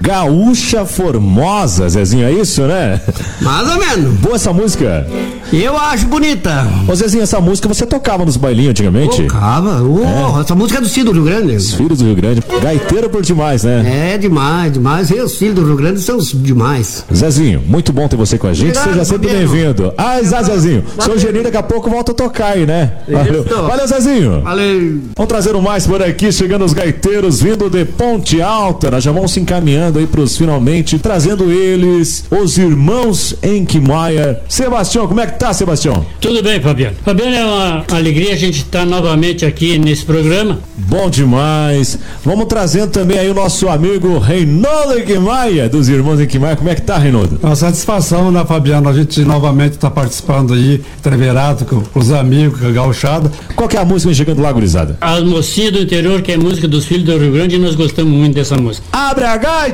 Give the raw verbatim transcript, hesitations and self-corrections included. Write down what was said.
Gaúcha Formosa, Zezinho, é isso, né? Mais ou menos. Boa essa música. Eu acho bonita. Ô Zezinho, essa música você tocava nos bailinhos antigamente? Tocava. Oh, é. Essa música é do Cid do Rio Grande. Os filhos do Rio Grande. Gaiteiro por demais, né? É, demais, demais. E os filhos do Rio Grande são demais. Zezinho, muito bom ter você com a gente. Obrigado, Seja sempre bem-vindo. Ah, exato, Zezinho. Seu Geninho daqui a pouco volta a tocar aí, né? Valeu. Valeu, Zezinho. Valeu. Vamos trazendo mais por aqui, chegando os gaiteiros vindo de Ponte Alta. Nós já vamos se encaminhando aí pros finalmente, trazendo eles, os irmãos Enkmeier. Sebastião, como é que tá, Sebastião? Tudo bem, Fabiano. Fabiano, é uma alegria a gente estar novamente aqui nesse programa. Bom demais. Vamos trazendo também aí o nosso amigo Reinaldo Enkmeier, dos irmãos Enkmeier. Como é que tá, Reinaldo? Uma satisfação, né, Fabiano? A gente novamente está participando aí, entreverado com, com os amigos, com a gauchada. Qual que é a música chegando lá, gurizada? A mocinha do interior, que é música dos filhos do Rio Grande, e nós gostamos muito dessa música. Abre a gaita!